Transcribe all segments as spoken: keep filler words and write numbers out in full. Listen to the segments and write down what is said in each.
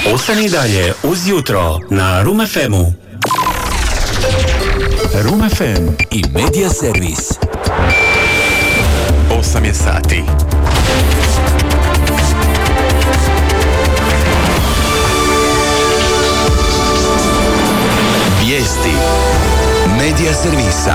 Ostani dalje uz jutro na Room ef emu. Room ef em i Media Servis. osam je sati. Vijesti Media Servisa.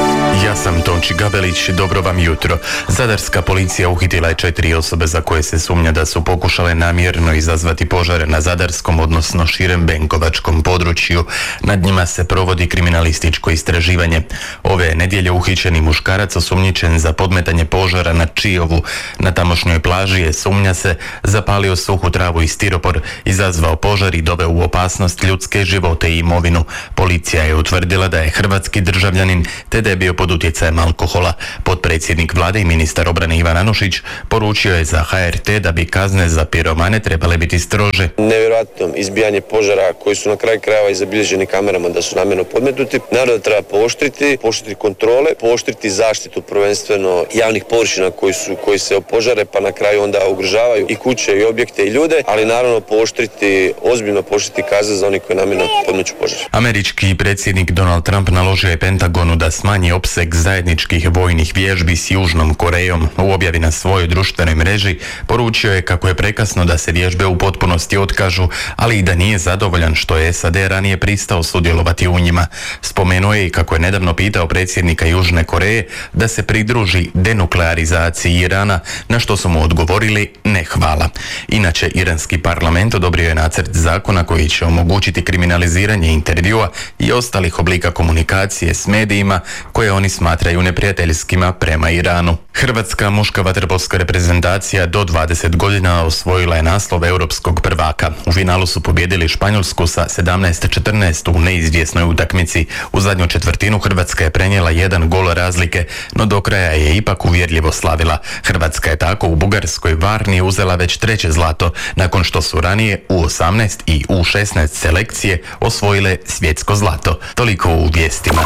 Ja sam Tonči Gabelić, dobro vam jutro. Zadarska policija uhitila je četiri osobe za koje se sumnja da su pokušale namjerno izazvati požare na zadarskom, odnosno širem benkovačkom području. Nad njima se provodi kriminalističko istraživanje. Ove je nedjelje uhićeni muškarac osumnjičen za podmetanje požara na Čijovu. Na tamošnjoj plaži je, sumnja se, zapalio suhu travu i stiropor, izazvao požar i doveo u opasnost ljudske živote i imovinu. Policija je utvrdila da je hrvatski državljanin te da je bio pod utjecajem alkohola. Potpredsjednik vlade i ministar obrane Ivan Anušić poručio je za ha er te da bi kazne za piromane trebale biti strože. Nevjerojatno izbijanje požara koji su na kraju krajeva i zabilježeni kamerama da su namjerno podmetnuti. Naravno da treba pooštriti, pooštriti kontrole, pooštriti zaštitu prvenstveno javnih površina koji su koji se opožare pa na kraju onda ugrožavaju i kuće i objekte i ljude, ali naravno pooštriti, ozbiljno pooštriti kazne za oni koji namjerno podmeću požar. Američki predsjednik Donald Trump naložio je Pentagonu da smanji opseg zajedničkih vojnih vježbi s Južnom Korejom. U objavi na svojoj društvenoj mreži poručio je kako je prekasno da se vježbe u potpunosti otkažu, ali i da nije zadovoljan što je es a de ranije pristao sudjelovati u njima. Spomenuo je i kako je nedavno pitao predsjednika Južne Koreje da se pridruži denuklearizaciji Irana, na što su mu odgovorili ne hvala. Inače, iranski parlament odobrio je nacrt zakona koji će omogućiti kriminaliziranje intervjua i ostalih oblika komunikacije s medijima koje oni smatraju neprijateljskima prema Iranu. Hrvatska muška vaterpolska reprezentacija do dvadeset godina osvojila je naslov europskog prvaka. U finalu su pobijedili Španjolsku sa sedamnaest četrnaest u neizvjesnoj utakmici. U zadnju četvrtinu Hrvatska je prenijela jedan gol razlike, no do kraja je ipak uvjerljivo slavila. Hrvatska je tako u Bugarskoj Varni uzela već treće zlato, nakon što su ranije u osamnaest i u šesnaest selekcije osvojile svjetsko zlato. Toliko u vijestima.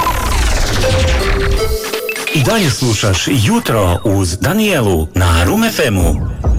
I dalje slušaš Jutro uz Danijelu na Room ef emu.